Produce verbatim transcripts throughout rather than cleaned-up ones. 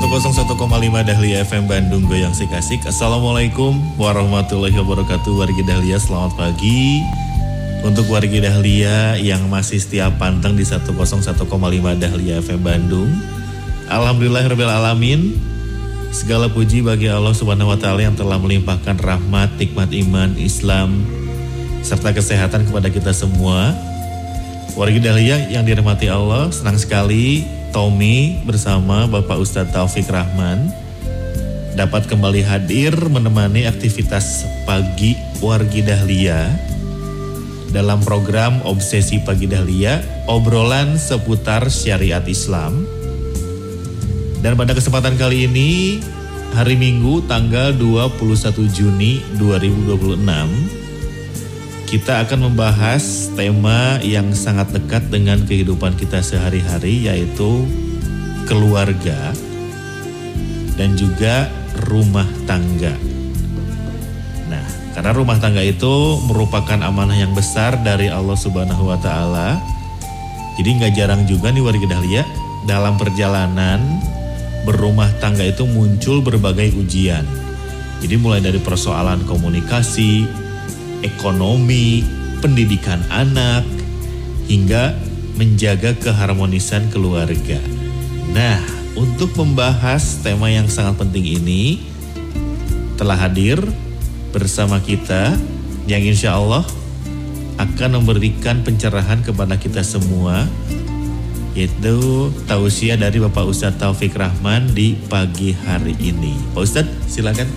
seratus satu koma lima Dahlia F M Bandung Goyang Sikasik. Assalamualaikum warahmatullahi wabarakatuh. Wargi Dahlia selamat pagi. Untuk wargi Dahlia yang masih setia panteng di seratus satu koma lima Dahlia F M Bandung, alhamdulillahirabbil alamin. Segala puji bagi Allah Subhanahu wa taala yang telah melimpahkan rahmat, nikmat iman, Islam serta kesehatan kepada kita semua. Wargi Dahlia yang dirahmati Allah, senang sekali Tommy bersama Bapak Ustadz Taufik Rahman dapat kembali hadir menemani aktivitas pagi Wargi Dahlia dalam program Obsesi Pagi Dahlia, obrolan seputar syariat Islam. Dan pada kesempatan kali ini, hari Minggu tanggal dua puluh satu Juni dua ribu dua puluh enam, kita akan membahas tema yang sangat dekat dengan kehidupan kita sehari-hari, yaitu keluarga dan juga rumah tangga. Nah, karena rumah tangga itu merupakan amanah yang besar dari Allah Subhanahu wa taala. Jadi gak jarang juga nih warga Dahlia, dalam perjalanan berumah tangga itu muncul berbagai ujian. Jadi mulai dari persoalan komunikasi, ekonomi, pendidikan anak, hingga menjaga keharmonisan keluarga. Nah, untuk membahas tema yang sangat penting ini, telah hadir bersama kita yang insya Allah akan memberikan pencerahan kepada kita semua, yaitu tausiah dari Bapak Ustadz Taufik Rahman di pagi hari ini. Pak Ustadz, silakan.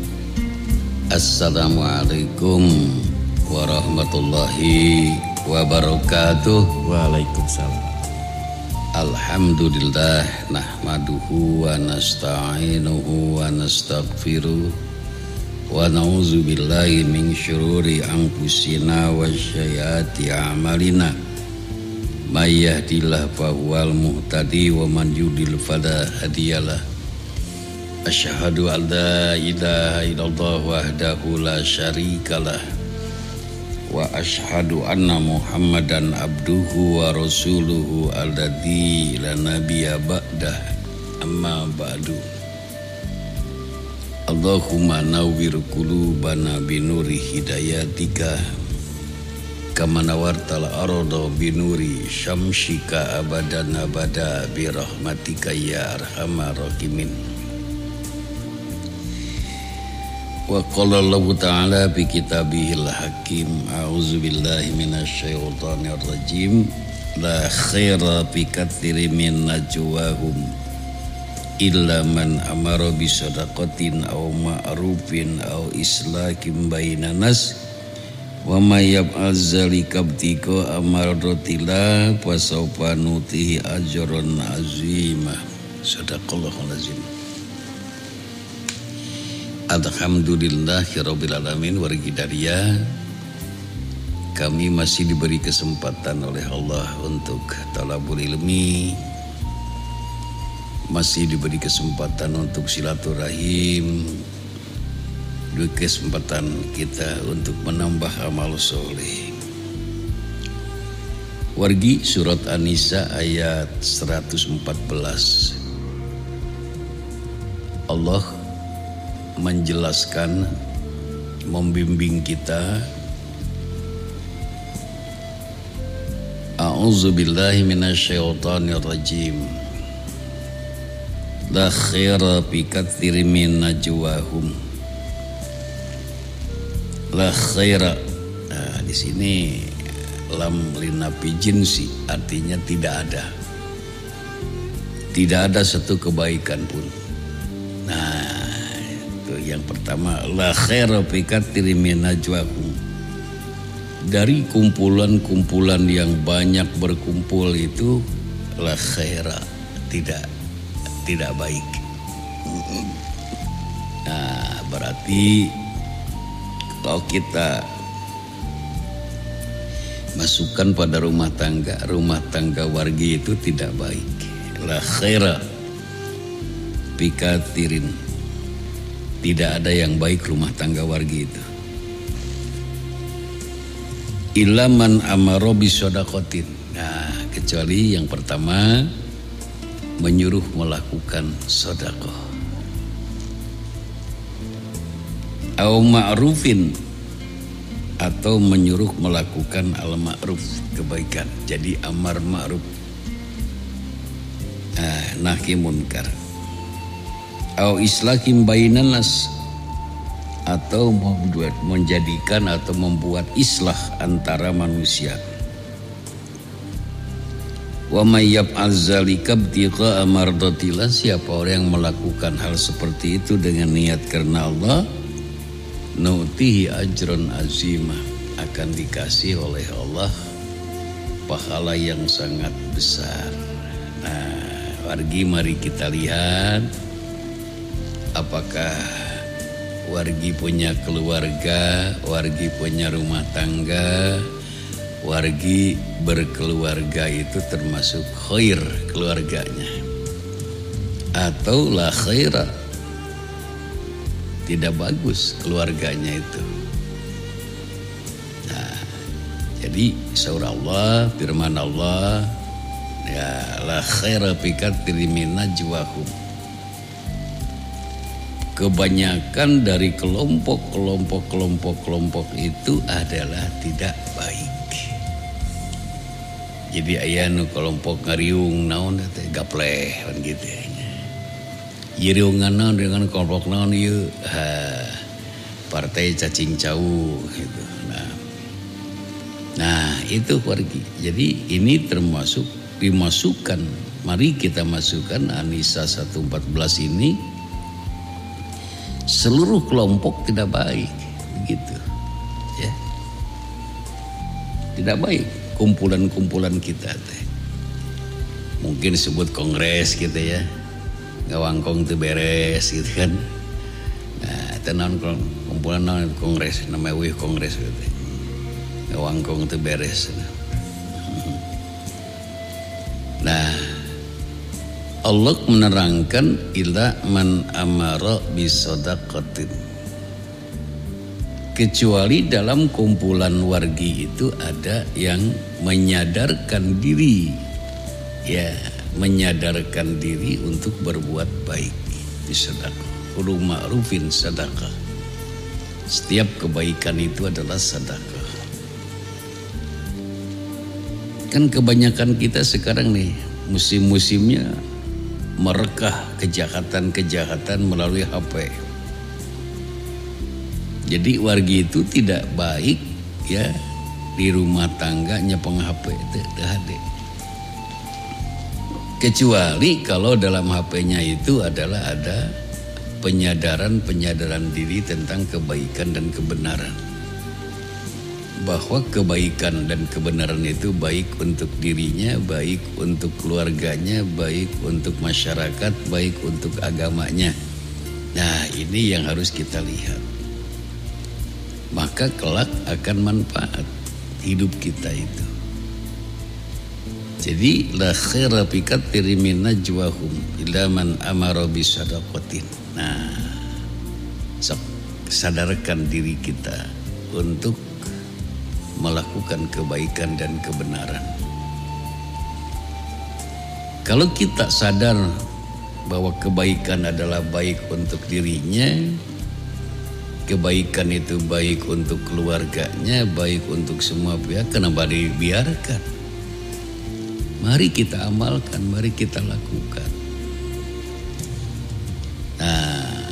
Assalamualaikum warahmatullahi wabarakatuh. Waalaikumsalam. Alhamdulillah, nahmaduhu wa nasta'inuhu wa nastaghfiruh wa na'udzu billahi min syururi anfusina wa sayyiati a'malina. May yahdihillahu fahuwal muhtadi wa man yudlil fala hadiyalah. Asyhadu an la ilaha illallah wahdahu la syarikalah wa asyhadu anna Muhammadan abduhu wa rasuluhu alladzi la nabiyya ba'dah, amma ba'du. Allahumma nawwir qulubana binuri hidayatika kama nawartal arda binuri syamsika abadan abada birahmatika ya arhamar rahimin. Wa qala Allah ta'ala bi kitabihil hakim, a'udzu billahi minasy syaithanir rajim, la khaira fi katsirin min najwahum illa man amara bi shadaqatin aw ma'rufin aw islahin bainan nas wa may yaf'al zalika ibtiqa amradillah fa sawfa nutihi ajran azima. Sadaqallahul azim. Alhamdulillahirabbil alamin. Wargi Dahlia, kami masih diberi kesempatan oleh Allah untuk talabul ilmi, masih diberi kesempatan untuk silaturahim, diberi kesempatan kita untuk menambah amal soleh. Wargi, surat An-Nisa ayat seratus empat belas, Allah menjelaskan, membimbing kita. A'udzu billahi minasy syaithanir rajim. La khaira fi katsirin min najwahum. La khaira. Nah, di sini lam linafi jinsi, artinya tidak ada. Tidak ada satu kebaikan pun. Nah, yang pertama, la khaira fi katsirin min najwahum. Dari kumpulan-kumpulan yang banyak berkumpul itu, la khaira, tidak tidak baik. Nah, berarti kalau kita masukkan pada rumah tangga, rumah tangga wargi itu tidak baik. La khaira fi katsirin, tidak ada yang baik rumah tangga wargi itu. Illa man amara bi shadaqatin. Nah, kecuali yang pertama, menyuruh melakukan sedekah. Au ma'rufin, atau menyuruh melakukan al-ma'ruf, kebaikan. Jadi amar ma'ruf, nah, nahi munkar. Au islahin bainan nas, atau membuat, menjadikan atau membuat islah antara manusia. Wa may yaf'al zalika ibtigha'a mardatillah, siapa orang yang melakukan hal seperti itu dengan niat karena Allah, nu'tihi ajran azimah, akan dikasih oleh Allah pahala yang sangat besar. Nah, wargi mari kita lihat apakah wargi punya keluarga, wargi punya rumah tangga, wargi berkeluarga itu termasuk khair keluarganya, atau la khaira, tidak bagus keluarganya itu. Nah, jadi surah Allah, firman Allah, ya la khaira fi katsirin min najwahum. Kebanyakan dari kelompok-kelompok-kelompok-kelompok itu adalah tidak baik. Jadi aya nu kelompok ngariung naon teh gapleh kan gitu ya. Yiriungan dengan kelompok naon ieu partai cacing cau gitu. Nah, nah itu wargi. Jadi ini termasuk dimasukkan. Mari kita masukkan An-Nisa seratus empat belas ini, seluruh kelompok tidak baik, begitu, ya. Tidak baik kumpulan-kumpulan kita teh. Mungkin disebut kongres gitu ya. Ngawangkong teu beres gitu kan. Nah, tenan kumpulan naon kongres, namanya wih kongres gitu. Ngawangkong teu beres. Nah, Allah menerangkan ila man amara bisadaqatin. Kecuali dalam kumpulan wargi itu ada yang menyadarkan diri, ya, menyadarkan diri untuk berbuat baik di sedekah. Kullu ma'rufin sedekah. Setiap kebaikan itu adalah sedekah. Kan kebanyakan kita sekarang nih musim-musimnya merekah kejahatan-kejahatan melalui H P. Jadi wargi itu tidak baik ya di rumah tangga nyepeng H P itu hade. Kecuali kalau dalam H P-nya itu adalah ada penyadaran-penyadaran diri tentang kebaikan dan kebenaran. Bahwa kebaikan dan kebenaran itu baik untuk dirinya, baik untuk keluarganya, baik untuk masyarakat, baik untuk agamanya. Nah, ini yang harus kita lihat. Maka kelak akan manfaat hidup kita itu. Jadi la khaira fi katsirin min najwahum illa man amara bisadaqatin. Nah, sadarkan diri kita untuk melakukan kebaikan dan kebenaran. Kalau kita sadar bahwa kebaikan adalah baik untuk dirinya, kebaikan itu baik untuk keluarganya, baik untuk semua pihak, kenapa dibiarkan? Mari kita amalkan, mari kita lakukan. Nah,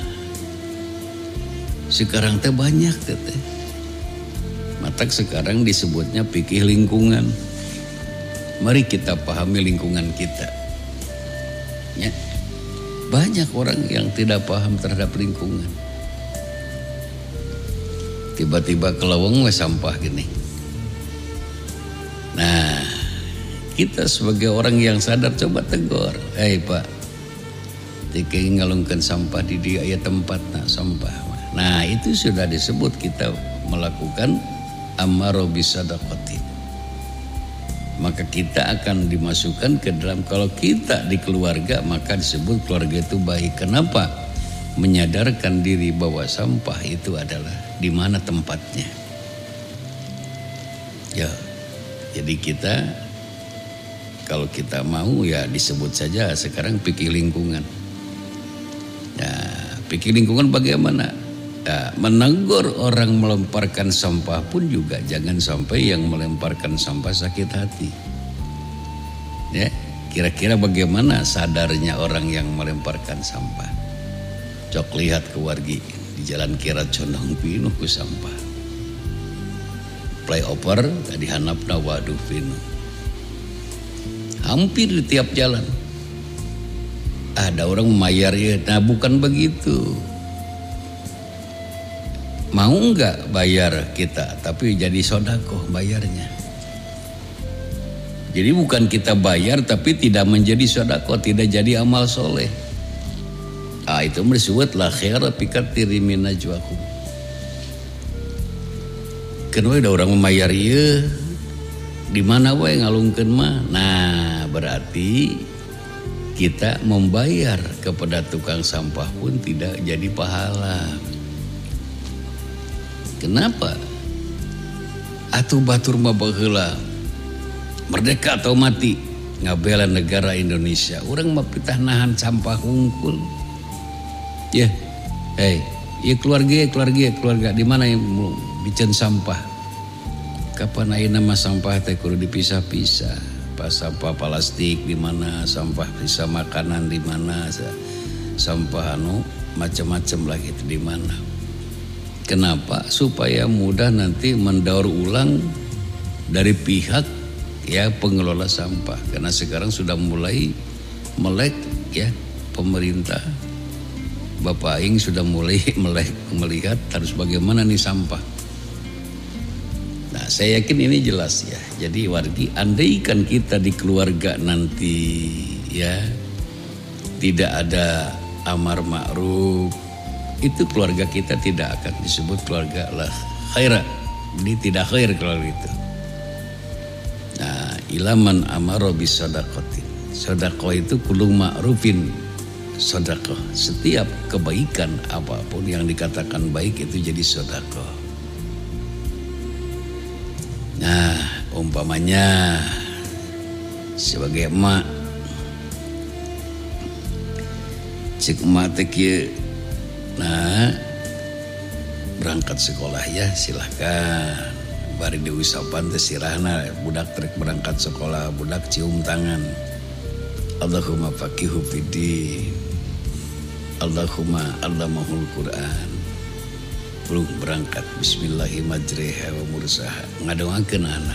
sekarang teh banyak teh. Matak sekarang disebutnya fikih lingkungan. Mari kita pahami lingkungan kita. Ya. Banyak orang yang tidak paham terhadap lingkungan. Tiba-tiba ke lawang we sampah gini. Nah, kita sebagai orang yang sadar coba tegur. Eh hey, Pak, tiki ngalungkan sampah di dia ya tempat nak sampah. Nah, itu sudah disebut kita melakukan amaro bisadaqatin. Maka kita akan dimasukkan ke dalam, kalau kita di keluarga maka disebut keluarga itu baik. Kenapa? Menyadarkan diri bahwa sampah itu adalah di mana tempatnya. Ya, jadi kita Kalau kita mau ya disebut saja sekarang fikih lingkungan. Ya, fikih lingkungan bagaimana? Ya, menegur orang melemparkan sampah pun juga jangan sampai yang melemparkan sampah sakit hati. Ya, kira-kira bagaimana sadarnya orang yang melemparkan sampah? Cok lihat ke wargi di jalan kira condong pinuh ku sampah. Flyover di hanapna waduh pinuh. Hampir di tiap jalan ada orang memayar ya. Nah bukan begitu. Mau enggak bayar kita, tapi jadi sedekah bayarnya. Jadi bukan kita bayar tapi tidak menjadi sedekah, tidak jadi amal soleh. Ah itu disebut la khaira fi katsiri min najwahum. Kenapa ada orang memayar ieu? Di mana wae ngalungkeun mah? Nah, berarti kita membayar kepada tukang sampah pun tidak jadi pahala. Kenapa? Atuh batur mah baheula. Merdeka atau mati ngabela negara Indonesia. Urang mah pitah nahan sampah hungkul. Ya. Hei, ieu keluarga, keluarga, keluarga di mana yang bikin sampah? Kapan ayeuna mah sampah teh kudu dipisah-pisah. Pas sampah plastik di mana, sampah sisa makanan di mana, sampah anu macam-macam lah gitu di mana. Kenapa? Supaya mudah nanti mendaur ulang dari pihak ya pengelola sampah. Karena sekarang sudah mulai melek ya pemerintah. Bapak Aing sudah mulai melek melihat harus bagaimana nih sampah. Nah, saya yakin ini jelas ya. Jadi wargi, andaikan kita di keluarga nanti ya tidak ada amar ma'ruf, itu keluarga kita tidak akan disebut keluarga lah khaira. Ini tidak khair keluarga itu. Nah, ilaman amaro bis sadaqatin. Sedekah itu kulung ma'rufin. Sedekah, setiap kebaikan apapun yang dikatakan baik itu jadi sedekah. Nah, umpamanya sebagai emak, cik emak teh kieu, nah berangkat sekolah ya silahkan. Bari diusapan teh sirahna budak trek berangkat sekolah, budak cium tangan. Allahumma faqihu fiddin. Allahumma allamahul Quran. Belum berangkat bismillahirrahmanirrahim wa mursaha ngadoakeun anak.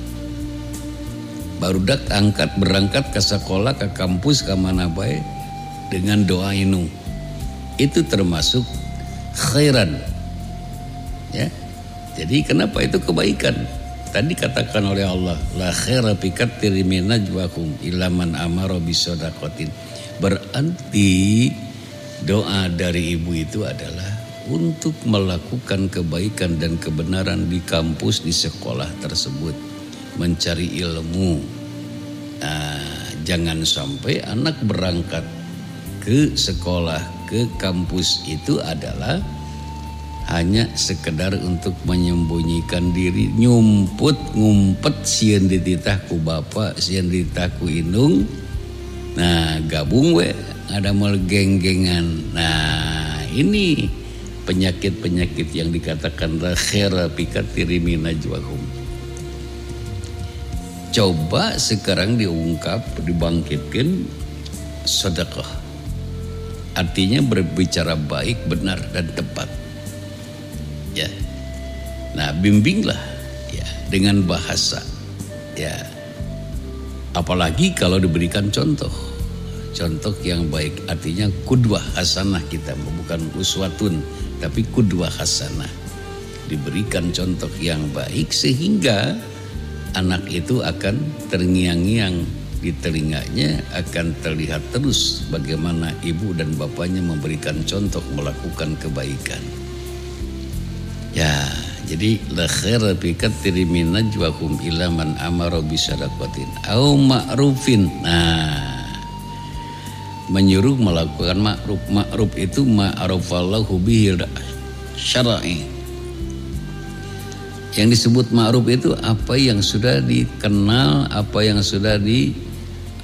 Barudak angkat berangkat ke sekolah, ke kampus, ke mana bae dengan doa inu. Itu termasuk khairan. Ya. Jadi kenapa itu kebaikan? Tadi katakan oleh Allah, la khaira fi katsiri min najwahum illa man amara bisadaqatin. Berarti doa dari ibu itu adalah untuk melakukan kebaikan dan kebenaran di kampus, di sekolah tersebut, mencari ilmu. Nah, jangan sampai anak berangkat ke sekolah, ke kampus itu adalah hanya sekedar untuk menyembunyikan diri, nyumput, ngumpet, sieun dititah ku bapak, sieun dititah ku indung. Nah, gabung we, ada mal geng-gengan. Nah, ini penyakit-penyakit yang dikatakan la khaira fi katsiri min najwahum. Coba sekarang diungkap, dibangkitkan sedekah. Artinya berbicara baik, benar dan tepat. Ya. Nah, bimbinglah ya dengan bahasa. Ya. Apalagi kalau diberikan contoh. Contoh yang baik, artinya qudwah hasanah kita, bukan uswatun, tapi qudwah hasanah. Diberikan contoh yang baik sehingga anak itu akan terngiang-ngiang di telinganya, akan terlihat terus bagaimana ibu dan bapaknya memberikan contoh melakukan kebaikan. Ya, jadi la khaira fi katsiri min najwahum illa man amara bisadaqatin au ma'rufin. Nah, menyuruh melakukan ma'ruf. Ma'ruf itu ma'rufallahu bihi syar'i. Yang disebut ma'ruf itu apa yang sudah dikenal, apa yang sudah di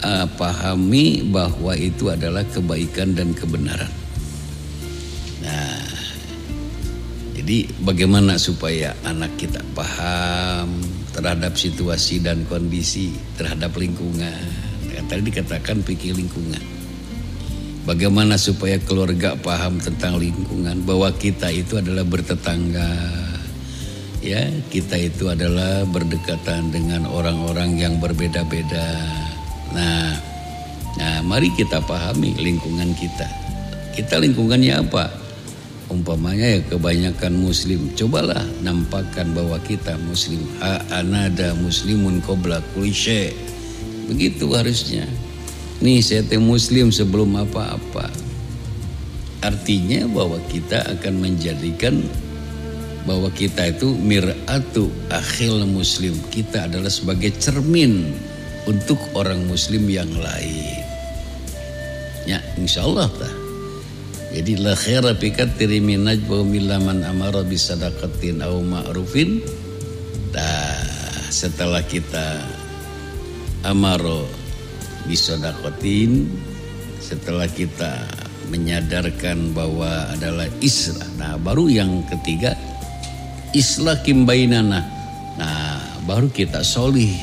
uh, pahami bahwa itu adalah kebaikan dan kebenaran. Nah, jadi bagaimana supaya anak kita paham terhadap situasi dan kondisi, terhadap lingkungan. Tadi dikatakan pikir lingkungan. Bagaimana supaya keluarga paham tentang lingkungan, bahwa kita itu adalah bertetangga, ya, kita itu adalah berdekatan dengan orang-orang yang berbeda-beda. Nah, nah mari kita pahami lingkungan kita. Kita lingkungannya apa? Umpamanya ya kebanyakan muslim, cobalah nampakkan bahwa kita muslim. Ha anada muslimun qabla kulli syai'. Begitu harusnya. Nih saya teh muslim sebelum apa-apa. Artinya bahwa kita akan menjadikan bahwa kita itu mir'atu akhil muslim. Kita adalah sebagai cermin untuk orang muslim yang lain. Ya, insyaallah tah. Jadi la khaira fi katsiri min najwa milla man amara bis sadaqatin aw ma'rufin. Nah, setelah kita amaro bis sadaqatin, setelah kita menyadarkan bahwa adalah islah. Nah, baru yang ketiga islakim bainana. Nah, baru kita solih.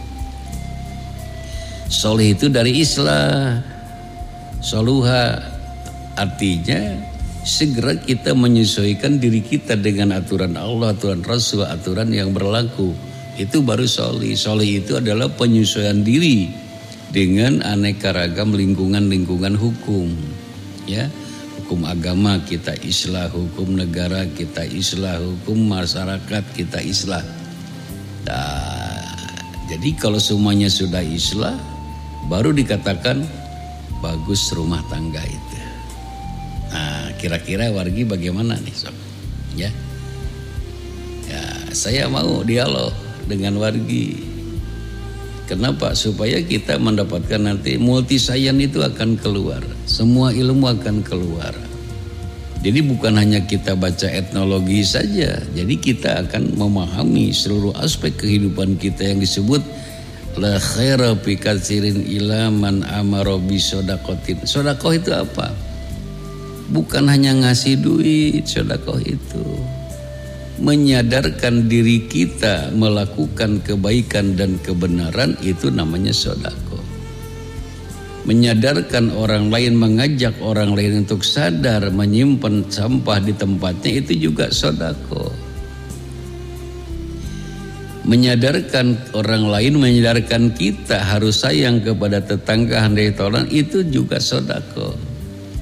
Solih itu dari islah. Soluha artinya segera kita menyesuaikan diri kita dengan aturan Allah, aturan Rasul, aturan yang berlaku. Itu baru solih. Solih itu adalah penyesuaian diri dengan aneka ragam lingkungan-lingkungan hukum. Ya, hukum agama kita islah, hukum negara kita islah, hukum masyarakat kita islah. Nah, jadi kalau semuanya sudah islah, baru dikatakan bagus rumah tangga itu. Nah, kira-kira wargi bagaimana nih sob? Ya, ya saya mau dialog dengan wargi. Kenapa? Supaya kita mendapatkan nanti multisayan itu akan keluar. Semua ilmu akan keluar. Jadi bukan hanya kita baca etnologi saja. Jadi kita akan memahami seluruh aspek kehidupan kita yang disebut la khaira fi katsirin ila man amara bi shadaqatin. Sedekah itu apa? Bukan hanya ngasih duit, sedekah itu menyadarkan diri kita melakukan kebaikan dan kebenaran, itu namanya sedekah. Menyadarkan orang lain, mengajak orang lain untuk sadar menyimpan sampah di tempatnya, itu juga sedekah. Menyadarkan orang lain, menyadarkan kita harus sayang kepada tetangga, handai tolong, itu juga sedekah.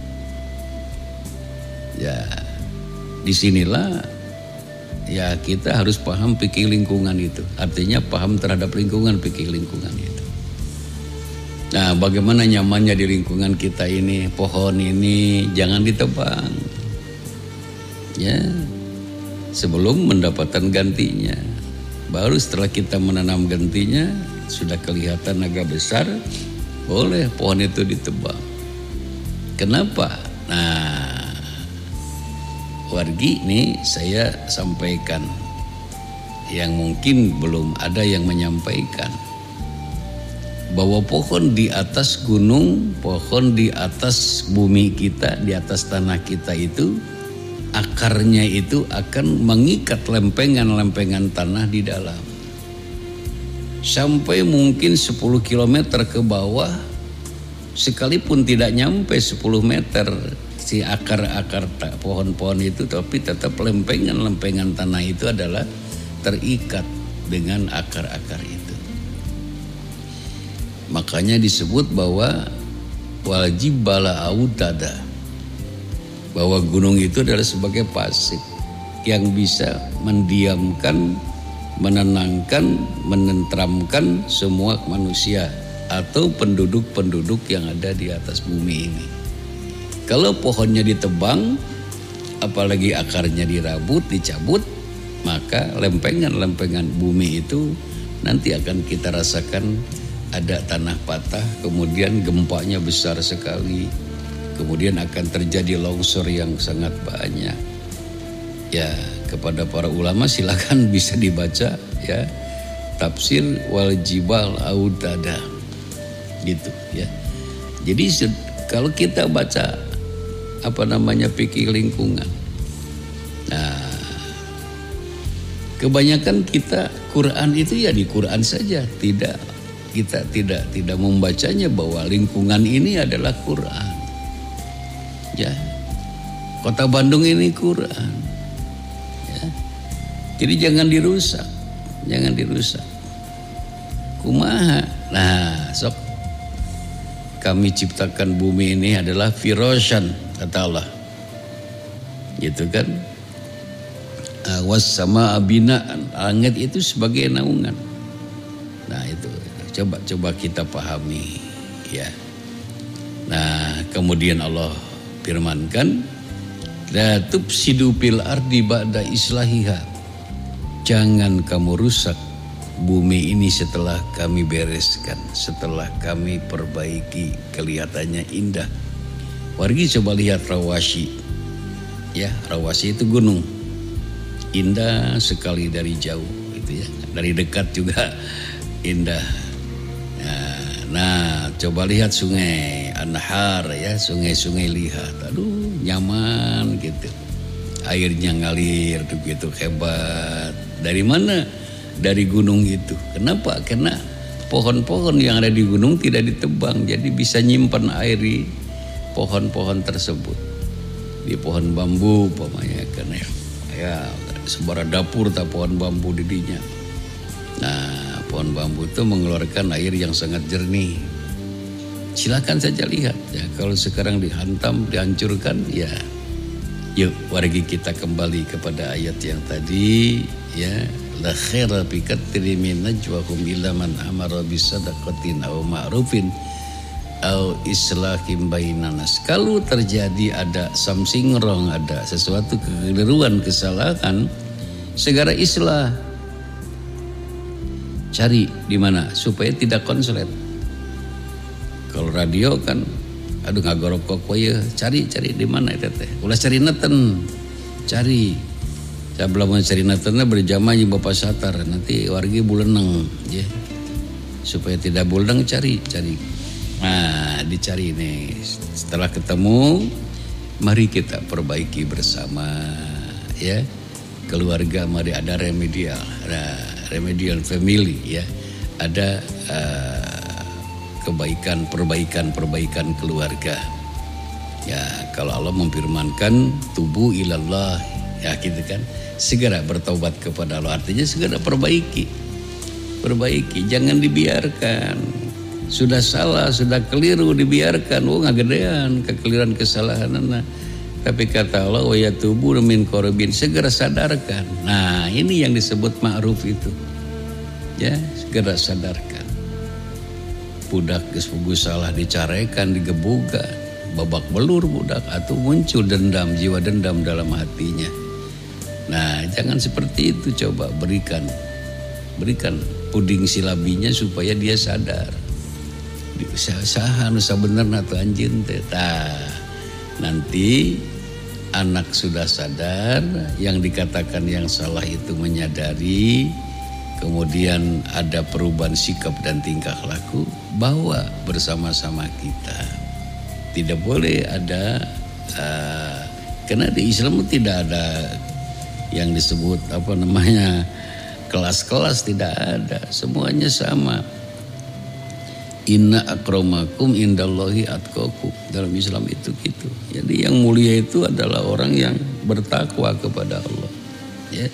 Ya, disinilah ya kita harus paham fikih lingkungan itu. Artinya paham terhadap lingkungan, fikih lingkungan itu. Nah, bagaimana nyamannya di lingkungan kita ini? Pohon ini jangan ditebang, ya, sebelum mendapatkan gantinya. Baru setelah kita menanam gantinya sudah kelihatan agak besar, boleh pohon itu ditebang. Kenapa? Nah, wargi nih saya sampaikan yang mungkin belum ada yang menyampaikan, bahwa pohon di atas gunung, pohon di atas bumi kita, di atas tanah kita itu, akarnya itu akan mengikat lempengan-lempengan tanah di dalam. Sampai mungkin sepuluh kilometer ke bawah, sekalipun tidak nyampe sepuluh meter si akar-akar pohon-pohon itu, tapi tetap lempengan-lempengan tanah itu adalah terikat dengan akar-akar itu. Makanya disebut bahwa wajib bala autada, bahwa gunung itu adalah sebagai pasir yang bisa mendiamkan, menenangkan, menenteramkan semua manusia atau penduduk-penduduk yang ada di atas bumi ini. Kalau pohonnya ditebang, apalagi akarnya dirabut, dicabut, maka lempengan-lempengan bumi itu nanti akan kita rasakan ada tanah patah, kemudian gempanya besar sekali, kemudian akan terjadi longsor yang sangat banyak. Ya, kepada para ulama silakan bisa dibaca ya, tafsir wal jibal autada. gitu ya. Jadi kalau kita baca apa namanya fikih lingkungan, nah kebanyakan kita Quran itu ya di Quran saja, tidak kita tidak tidak membacanya bahwa lingkungan ini adalah Quran. Ya, Kota Bandung ini Quran. Ya. Jadi jangan dirusak, jangan dirusak. Kumaha? Nah, sok kami ciptakan bumi ini adalah firasyan, kata Allah. Gitu kan? Was sama abinaan, langit itu sebagai naungan. Nah itu coba coba kita pahami ya. Nah kemudian Allah firmankan, la tufsidu fil ardi ba'da islahiha. Jangan kamu rusak bumi ini setelah kami bereskan, setelah kami perbaiki, kelihatannya indah. Wargi coba lihat Rawasyi. Ya, Rawasyi itu gunung. Indah sekali dari jauh gitu ya. Dari dekat juga indah. Nah, nah coba lihat sungai Anhar ya, sungai-sungai lihat. Aduh, nyaman gitu. Airnya ngalir begitu hebat. Dari mana? Dari gunung itu. Kenapa? Karena pohon-pohon yang ada di gunung tidak ditebang, jadi bisa nyimpan air di pohon-pohon tersebut. Di pohon bambu umpamanya karena ya sebarang dapur tak pohon bambu didinya. Nah, pohon bambu itu mengeluarkan air yang sangat jernih. Silakan saja lihat ya, kalau sekarang dihantam, dihancurkan ya. Yuk, wargi kita kembali kepada ayat yang tadi ya. La khaira fi katsiri min najwahum illa man amara bisadaqatin aw ma'rufin aw islahim bainan nas. Kalau terjadi ada something wrong, ada sesuatu kekeliruan, kesalahan, segera islah. Cari di mana supaya tidak konslet. Kalau radio kan aduh ngagorok koye, cari cari di mana eta teh. Ulah cari neten. Cari. Saya belum mencari natana berjamaah yang bapak satar, nanti wargi buleneng ya. Supaya tidak buleneng cari cari. Nah, dicari nih. Setelah ketemu, mari kita perbaiki bersama ya. Keluarga mari ada remedial, ada remedial family ya. Ada uh, kebaikan, perbaikan, perbaikan keluarga. Ya, kalau Allah memfirmankan tubu ilallah ya gitu kan. Segera bertaubat kepada Allah, artinya segera perbaiki. Perbaiki, jangan dibiarkan. Sudah salah, sudah keliru dibiarkan. Oh ngagedean kekeliruan kesalahan. Nah, tapi kata Allah wa yatubu min qaribin, segera sadarkan. Nah, ini yang disebut ma'ruf itu. Ya, segera sadarkan. Budak geus puguh salah dicarekan, digebugan, babak belur budak atau muncul dendam, jiwa dendam dalam hatinya. Nah, jangan seperti itu, coba berikan berikan puding silabinya supaya dia sadar. Saha nu sabenerna teu anjeun teh. Tah, nanti anak sudah sadar, yang dikatakan yang salah itu menyadari, kemudian ada perubahan sikap dan tingkah laku, bawa bersama-sama kita. Tidak boleh ada uh, karena di Islam tidak ada yang disebut apa namanya kelas-kelas, tidak ada, semuanya sama. Inna akramakum indallahi atqakum, dalam Islam itu gitu. Jadi yang mulia itu adalah orang yang bertakwa kepada Allah ya.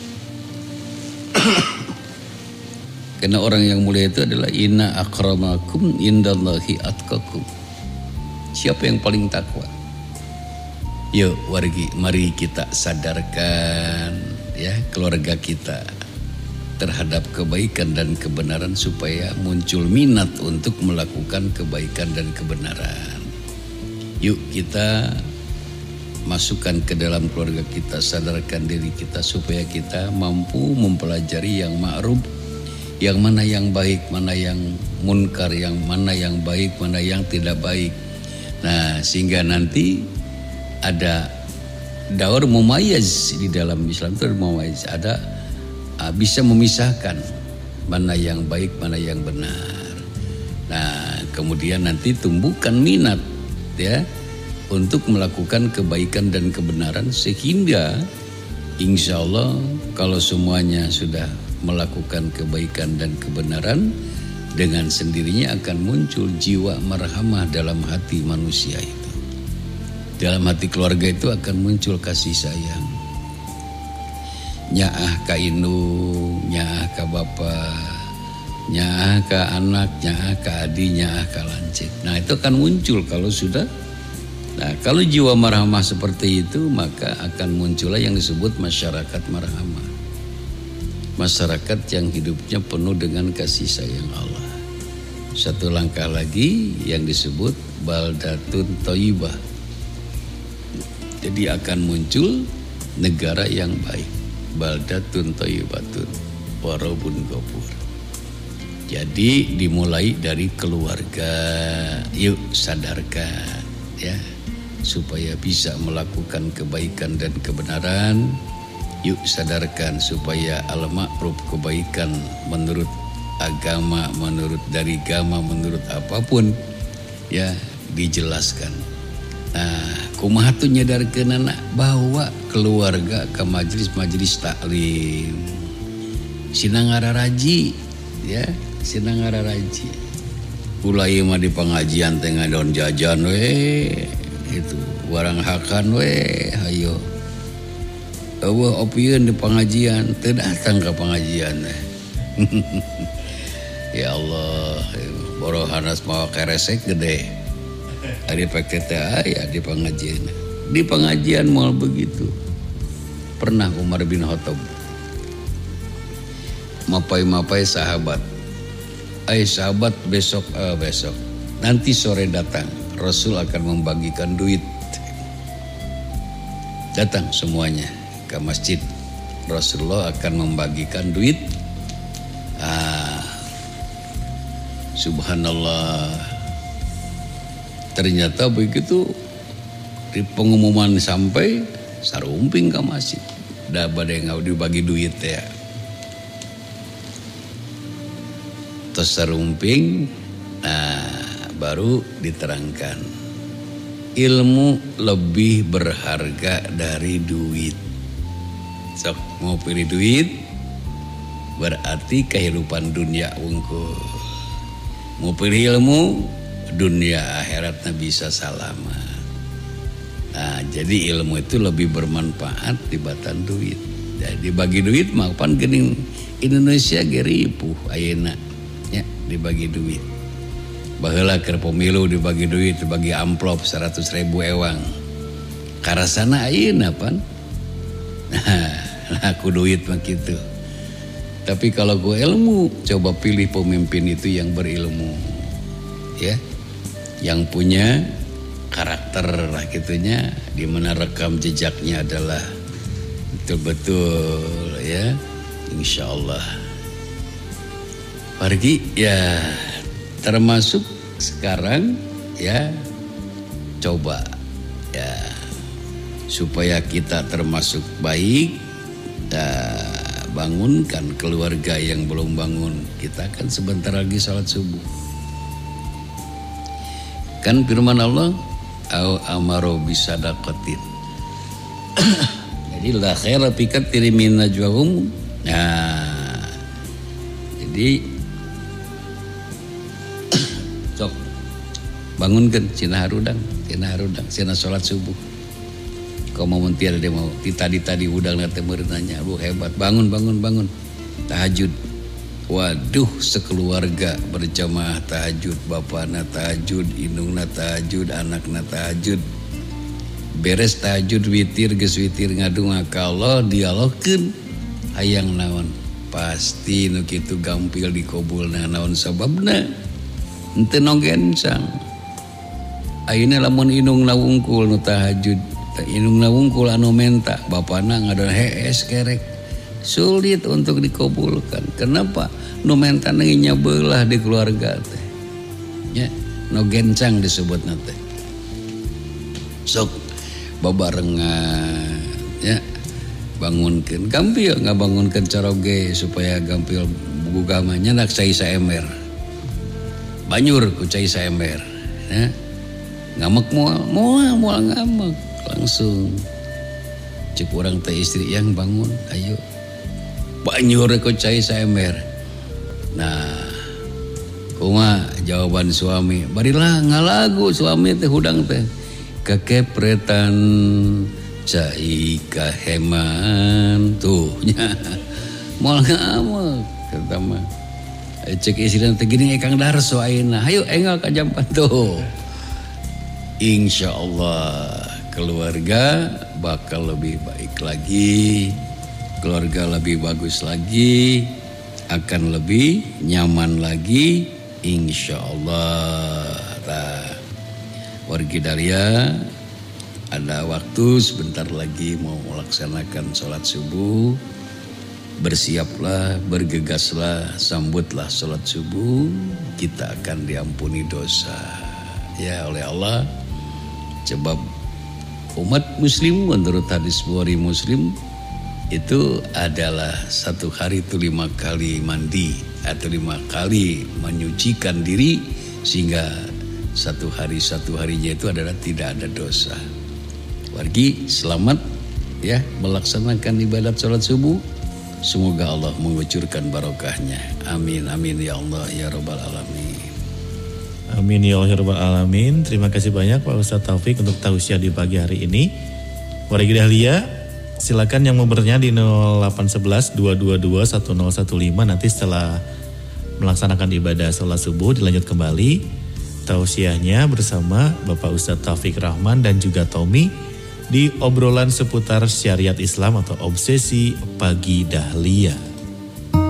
Karena orang yang mulia itu adalah inna akramakum indallahi atqakum. Siapa yang paling takwa? Yuk wargi, mari kita sadarkan ya keluarga kita terhadap kebaikan dan kebenaran supaya muncul minat untuk melakukan kebaikan dan kebenaran. Yuk kita masukkan ke dalam keluarga kita, sadarkan diri kita supaya kita mampu mempelajari yang ma'ruf, yang mana yang baik, mana yang munkar, yang mana yang baik, mana yang tidak baik. Nah, sehingga nanti ada daur mumayyiz di dalam Islam itu mumayyiz, ada uh, bisa memisahkan mana yang baik, mana yang benar. Nah, kemudian nanti tumbuhkan minat ya untuk melakukan kebaikan dan kebenaran, sehingga insya Allah kalau semuanya sudah melakukan kebaikan dan kebenaran, dengan sendirinya akan muncul jiwa marhamah dalam hati manusia itu. Dalam hati keluarga itu akan muncul kasih sayang. Nyaah ka indung, nyaah ka bapa, nyaah ka anak, nyaah ka adi, nyaah ka lancik. Nah itu akan muncul kalau sudah. Nah kalau jiwa marhamah seperti itu, maka akan muncullah yang disebut masyarakat marhamah. Masyarakat yang hidupnya penuh dengan kasih sayang Allah. Satu langkah lagi yang disebut baldatun thayyibah. Jadi akan muncul negara yang baik. Baldatun thayyibatun warabun ghafur. Jadi dimulai dari keluarga. Yuk sadarkan ya, supaya bisa melakukan kebaikan dan kebenaran. Yuk sadarkan supaya al-ma'ruf, kebaikan menurut agama, menurut dari agama, menurut apapun ya dijelaskan. Nah, kumaha tuh nyadarkeun anak, bawa keluarga ke majelis-majelis taklim. Sina ngararaji ya, sina ngararaji. Ulah ieu mah di pengajian teh ngadon jajan we, itu warang hakan we, hayo. Eueuh opieun di pengajian, teu datang ke pengajian teh. Ya Allah, borohanas mawa keresek gede. Ari P K T aya di pengajian. Di pengajian moal begitu. Pernah Umar bin Khattab mapai-mapai sahabat. Ai sahabat besok uh, besok. Nanti sore datang, Rasul akan membagikan duit. Datang semuanya ke masjid. Rasulullah akan membagikan duit. Ah, subhanallah. Ternyata begitu di pengumuman sampai sarumping ke masjid. Da bade ngau dibagi duit ya. Terus sarumping, nah baru diterangkan. Ilmu lebih berharga dari duit. Sok mau pilih duit, berarti kehidupan dunia wungkul. Mau pilih ilmu, dunia akhiratnya bisa selamat. Nah, jadi ilmu itu lebih bermanfaat dibanding duit. Jadi bagi duit mah pan geuning Indonesia ge ripuh ayeuna nya dibagi duit. Baheula keur pemilu dibagi duit, dibagi amplop seratus ribu ewang. Karasana ayeuna pan. Nah, aku duit mah kitu. Tapi kalau gue ilmu, coba pilih pemimpin itu yang berilmu. Ya. Yang punya karakter lah gitunya, di mana rekam jejaknya adalah betul-betul ya, insya Allah. Pergi ya, termasuk sekarang ya, coba ya supaya kita termasuk baik, ya, bangunkan keluarga yang belum bangun. Kita kan sebentar lagi salat subuh. Kan firman Allah, au amaru bisadaqatin. Jadi la khaira fi katsirin min najwahum. Nah, jadi sok bangunkeun cenah harudang, cenah harudang, cenah salat subuh. Kau mau mentiar dia mau tadi-tadi udang teh meureun nanya, lu hebat, bangun bangun bangun. Tahajud. Waduh, sekeluarga berjamaah tahajud, bapakna tahajud, indungna tahajud, anakna tahajud. Beres tahajud witir geus witir ngadung ka Allah, dialogkeun hayang naon. Pasti nu kitu gampil dikabulna, naon sababna? Henteu nogencang. Ayeuna lamun indungna wungkul nu tahajud, indungna wungkul anu menta, bapana ngadon hees kerek. Sulit untuk dikabulkan. Kenapa? Nu menta nya belah di keluarga teh. Ya, no gencang disebutna teh. Sok babarengan ya, bangunkeun. Gampil ngabangunkeun caroge supaya gampil gugah mah nyanak saisa emer. banyur ku cai saember. Ya. Ngamek moal, moal, moal ngamek. Langsung cek orang teh istri yang bangun, ayo. Banyur ku cai saember. Nah, kumaha jawaban suami? Barilah ngalagu suami teh hudang teh. Kekepretan cai kaheman tuh nya. Moal ngamek kata mah. Cek istri teh gini Kang Darso ayeuna. Hayu enggal ka jampan tuh. Insyaallah keluarga bakal lebih baik lagi. Keluarga lebih bagus lagi, akan lebih nyaman lagi insyaallah. Nah, wargi Dahlia ada waktu sebentar lagi mau melaksanakan sholat subuh. Bersiaplah, bergegaslah, sambutlah sholat subuh. Kita akan diampuni dosa ya oleh Allah. Sebab umat muslim menurut hadis Bukhari Muslim itu adalah satu hari itu lima kali mandi atau lima kali menyucikan diri, sehingga satu hari satu harinya itu adalah tidak ada dosa. Wargi selamat ya melaksanakan ibadat sholat subuh. Semoga Allah mengucurkan barokahnya. Amin amin ya Allah ya rabbal alamin. Amin ya Allah ya rabbal alamin. Terima kasih banyak Pak Ustadz Taufik untuk tausiah di pagi hari ini. Wargi Dahlia, silakan yang mau bertanya di nol delapan satu satu dua dua dua satu nol satu lima. Nanti setelah melaksanakan ibadah sholat subuh dilanjut kembali tausiahnya bersama Bapak Ustadz Taufik Rahman dan juga Tommy di obrolan seputar syariat Islam atau obsesi pagi Dahlia.